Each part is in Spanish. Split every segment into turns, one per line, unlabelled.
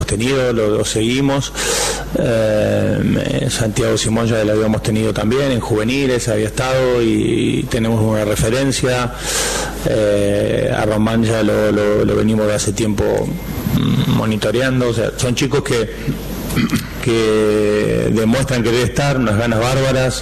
tenido, lo seguimos. Santiago Simón ya lo habíamos tenido también, en juveniles había estado y tenemos una referencia. A Román ya lo venimos de hace tiempo monitoreando. O sea, son chicos que demuestran querer estar, unas ganas bárbaras,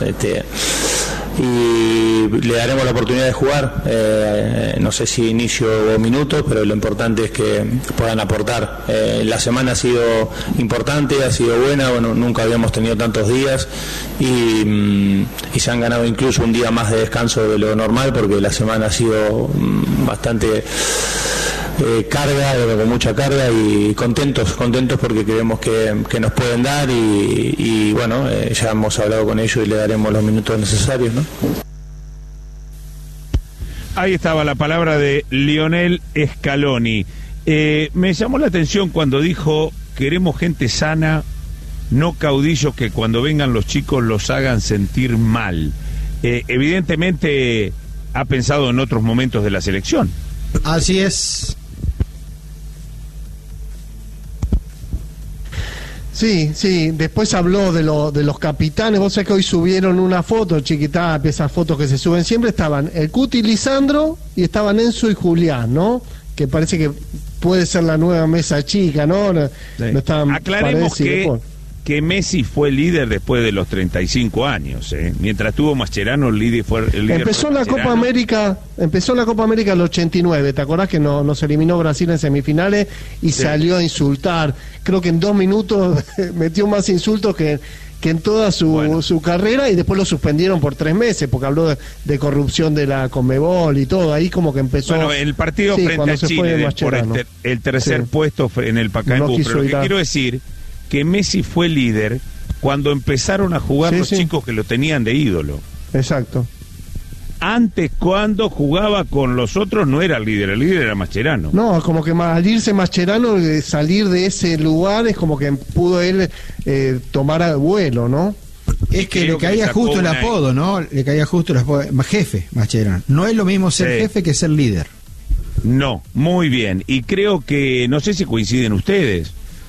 y le daremos la oportunidad de jugar, no sé si inicio o minutos, pero lo importante es que puedan aportar. La semana ha sido importante, ha sido buena, bueno, nunca habíamos tenido tantos días y se han ganado incluso un día más de descanso de lo normal, porque la semana ha sido bastante carga, con mucha carga, y contentos porque creemos que nos pueden dar y bueno, ya hemos hablado con ellos y le daremos los minutos necesarios, ¿no?
Ahí estaba la palabra de Lionel Scaloni. Me llamó la atención cuando dijo: queremos gente sana, no caudillos que cuando vengan los chicos los hagan sentir mal. Evidentemente ha pensado en otros momentos de la selección.
Así es. Sí, después habló de los capitanes. Vos sabés que hoy subieron una foto, Chiquitá, esas fotos que se suben siempre, estaban el Cuti, Lisandro, y estaban Enzo y Julián, ¿no? Que parece que puede ser la nueva mesa chica, ¿no?
Sí. No estaban, aclaremos que Messi fue líder después de los 35 años, ¿eh? Mientras tuvo Mascherano, el líder fue el líder.
Empezó la Copa América el 89, ¿te acordás que nos eliminó Brasil en semifinales y salió a insultar? Creo que en 2 minutos metió más insultos que en toda su carrera, y después lo suspendieron por 3 meses porque habló de corrupción de la Conmebol y todo. Ahí como que empezó.
Bueno, el partido frente a Chile por el tercer puesto en el Pacaembu, pero lo que quiero decir que Messi fue líder cuando empezaron a jugar los chicos que lo tenían de ídolo.
Exacto.
Antes, cuando jugaba con los otros, no era el líder era Mascherano.
No, como que al irse Mascherano, salir de ese lugar, es como que pudo él tomar vuelo, ¿no?
Es que le caía justo el apodo, ¿no? Le caía justo el apodo, jefe, Mascherano. No es lo mismo ser jefe que ser líder.
No, muy bien. Y creo que, no sé si coinciden ustedes,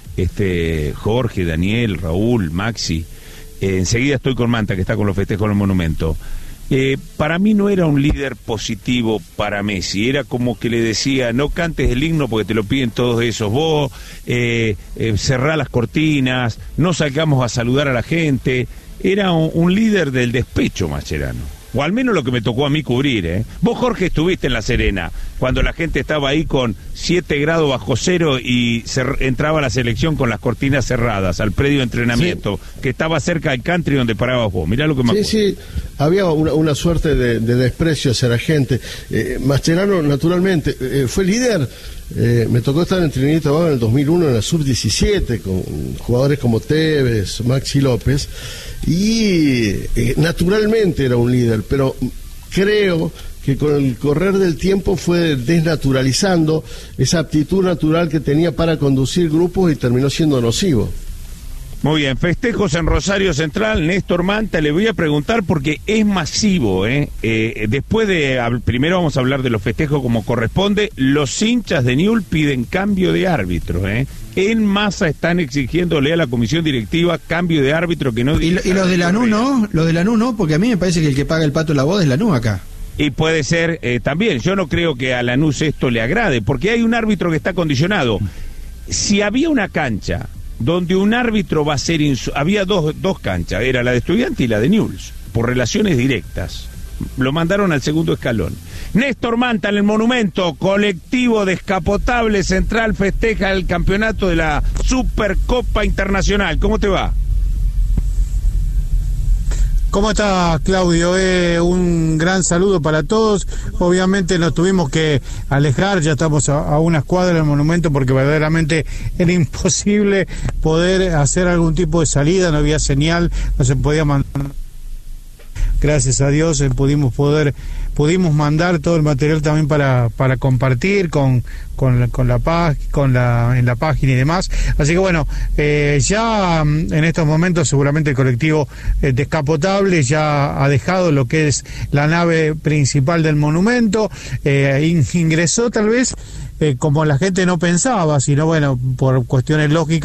Jorge, Daniel, Raúl, Maxi, enseguida estoy con Manta, que está con los festejos en el Monumento. Para mí no era un líder positivo para Messi, era como que le decía: no cantes el himno porque te lo piden todos esos, vos cerrá las cortinas, no salgamos a saludar a la gente. Era un líder del despecho, Mascherano, o al menos lo que me tocó a mí cubrir, Vos, Jorge, estuviste en La Serena cuando la gente estaba ahí con 7 grados bajo cero y entraba la selección con las cortinas cerradas al predio de entrenamiento, que estaba cerca del country donde parabas vos. Mirá lo que me acuerdo.
Sí, había una suerte de desprecio hacia la gente. Mascherano, naturalmente, fue líder. Me tocó estar en Trinidad y Tobago en el 2001 en la sub-17 con jugadores como Tevez, Maxi López, y naturalmente era un líder, pero creo que con el correr del tiempo fue desnaturalizando esa aptitud natural que tenía para conducir grupos y terminó siendo nocivo.
Muy bien, festejos en Rosario Central. Néstor Manta, le voy a preguntar porque es masivo, después primero vamos a hablar de los festejos como corresponde. Los hinchas de Newell's piden cambio de árbitro, En masa están exigiéndole a la comisión directiva cambio de árbitro que no...
Y los de Lanús no, porque a mí me parece que el que paga el pato la boda es Lanús acá.
Y puede ser también, yo no creo que a Lanús esto le agrade, porque hay un árbitro que está condicionado. Si había una cancha donde un árbitro va a ser... había dos canchas, era la de Estudiantes y la de Newell's, por relaciones directas. Lo mandaron al segundo escalón. Néstor Manta en el Monumento, colectivo Descapotable Central festeja el campeonato de la Supercopa Internacional. ¿Cómo te va?
¿Cómo estás, Claudio? Un gran saludo para todos. Obviamente nos tuvimos que alejar, ya estamos a unas cuadras del Monumento porque verdaderamente era imposible poder hacer algún tipo de salida, no había señal, no se podía mandar. Gracias a Dios pudimos mandar todo el material también para compartir en la página y demás. Así que bueno, ya en estos momentos seguramente el colectivo Descapotable ya ha dejado lo que es la nave principal del monumento, ingresó tal vez como la gente no pensaba, sino bueno, por cuestiones lógicas